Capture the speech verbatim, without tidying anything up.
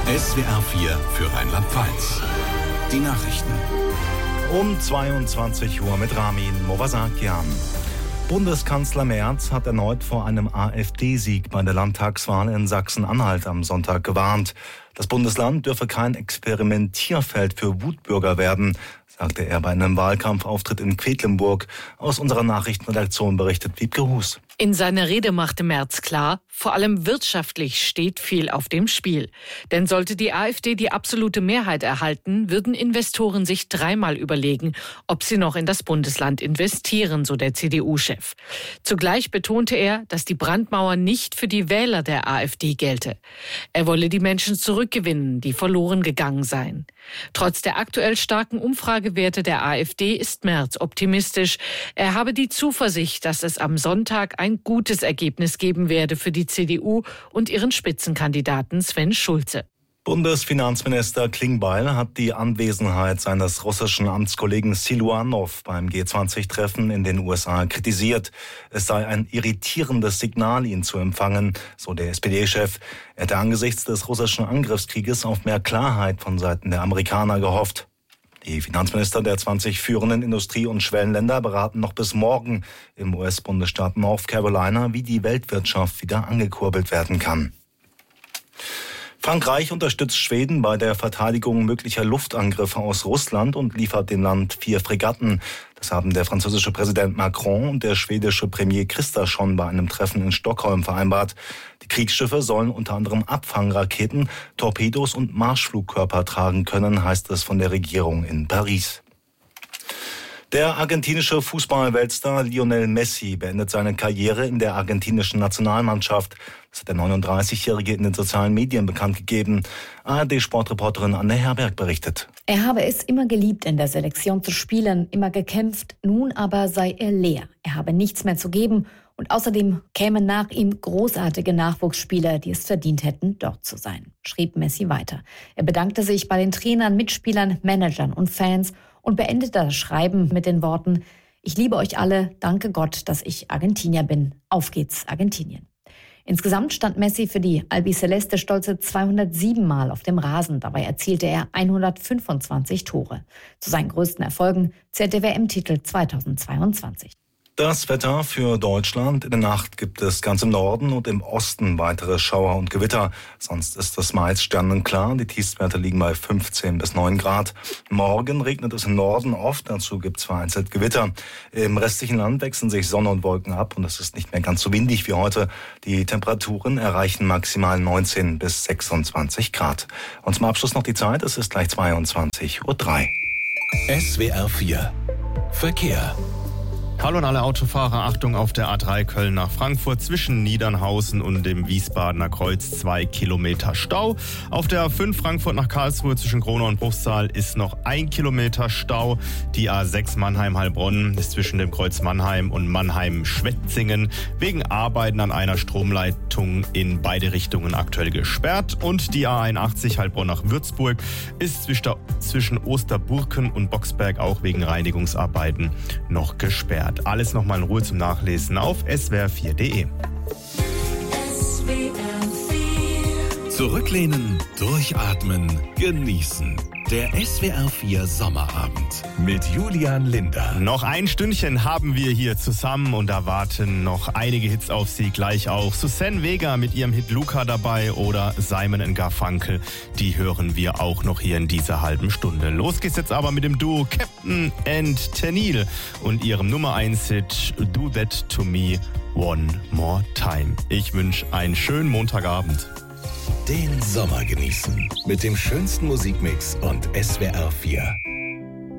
S W R vier für Rheinland-Pfalz. Die Nachrichten. Um zweiundzwanzig Uhr mit Ramin Movasakian. Bundeskanzler Merz hat erneut vor einem AfD-Sieg bei der Landtagswahl in Sachsen-Anhalt am Sonntag gewarnt. Das Bundesland dürfe kein Experimentierfeld für Wutbürger werden, sagte er bei einem Wahlkampfauftritt in Quedlinburg. Aus unserer Nachrichtenredaktion berichtet Wiebke Hus. In seiner Rede machte Merz klar, vor allem wirtschaftlich steht viel auf dem Spiel. Denn sollte die AfD die absolute Mehrheit erhalten, würden Investoren sich dreimal überlegen, ob sie noch in das Bundesland investieren, so der C D U-Chef. Zugleich betonte er, dass die Brandmauer nicht für die Wähler der AfD gelte. Er wolle die Menschen zurückgewinnen, die verloren gegangen seien. Trotz der aktuell starken Umfragewerte der AfD ist Merz optimistisch. Er habe die Zuversicht, dass es am Sonntag ein gutes Ergebnis geben werde für die C D U und ihren Spitzenkandidaten Sven Schulze. Bundesfinanzminister Klingbeil hat die Anwesenheit seines russischen Amtskollegen Siluanow beim G zwanzig Treffen in den U S A kritisiert. Es sei ein irritierendes Signal, ihn zu empfangen, so der S P D-Chef. Er hätte angesichts des russischen Angriffskrieges auf mehr Klarheit von Seiten der Amerikaner gehofft. Die Finanzminister der zwanzig führenden Industrie- und Schwellenländer beraten noch bis morgen im U S-Bundesstaat North Carolina, wie die Weltwirtschaft wieder angekurbelt werden kann. Frankreich unterstützt Schweden bei der Verteidigung möglicher Luftangriffe aus Russland und liefert dem Land vier Fregatten. Das haben der französische Präsident Macron und der schwedische Premier Kristersson bei einem Treffen in Stockholm vereinbart. Die Kriegsschiffe sollen unter anderem Abfangraketen, Torpedos und Marschflugkörper tragen können, heißt es von der Regierung in Paris. Der argentinische Fußball-Weltstar Lionel Messi beendet seine Karriere in der argentinischen Nationalmannschaft. Das hat der neununddreißigjährige in den sozialen Medien bekannt gegeben. A R D-Sportreporterin Anne Herberg berichtet. Er habe es immer geliebt, in der Selektion zu spielen, immer gekämpft. Nun aber sei er leer. Er habe nichts mehr zu geben. Und außerdem kämen nach ihm großartige Nachwuchsspieler, die es verdient hätten, dort zu sein, schrieb Messi weiter. Er bedankte sich bei den Trainern, Mitspielern, Managern und Fans und beendete das Schreiben mit den Worten: Ich liebe euch alle, danke Gott, dass ich Argentinier bin. Auf geht's, Argentinien. Insgesamt stand Messi für die Albiceleste stolze zweihundertsieben Mal auf dem Rasen. Dabei erzielte er hundertfünfundzwanzig Tore. Zu seinen größten Erfolgen zählt der W M-Titel zweitausendzweiundzwanzig. Das Wetter für Deutschland. In der Nacht gibt es ganz im Norden und im Osten weitere Schauer und Gewitter. Sonst ist es meist sternenklar. Die Tiefstwerte liegen bei fünfzehn bis neun Grad. Morgen regnet es im Norden oft. Dazu gibt es vereinzelt Gewitter. Im restlichen Land wechseln sich Sonne und Wolken ab und es ist nicht mehr ganz so windig wie heute. Die Temperaturen erreichen maximal neunzehn bis sechsundzwanzig Grad. Und zum Abschluss noch die Zeit. Es ist gleich zweiundzwanzig Uhr drei. S W R vier Verkehr. Hallo an alle Autofahrer, Achtung auf der A drei Köln nach Frankfurt zwischen Niedernhausen und dem Wiesbadener Kreuz zwei Kilometer Stau. Auf der A fünf Frankfurt nach Karlsruhe zwischen Gronau und Bruchsal ist noch ein Kilometer Stau. Die A sechs Mannheim-Heilbronn ist zwischen dem Kreuz Mannheim und Mannheim-Schwetzingen wegen Arbeiten an einer Stromleitung in beide Richtungen aktuell gesperrt. Und die A einundachtzig Heilbronn nach Würzburg ist zwischen Osterburken und Boxberg auch wegen Reinigungsarbeiten noch gesperrt. Alles nochmal in Ruhe zum Nachlesen auf S W R vier Punkt de. Zurücklehnen, durchatmen, genießen. Der S W R vier Sommerabend mit Julian Linder. Noch ein Stündchen haben wir hier zusammen und da warten noch einige Hits auf Sie. Gleich auch Suzanne Vega mit ihrem Hit Luca dabei oder Simon and Garfunkel. Die hören wir auch noch hier in dieser halben Stunde. Los geht's jetzt aber mit dem Duo Captain and Tennille und ihrem Nummer eins Hit Do That To Me One More Time. Ich wünsche einen schönen Montagabend. Den Sommer genießen mit dem schönsten Musikmix und S W R vier.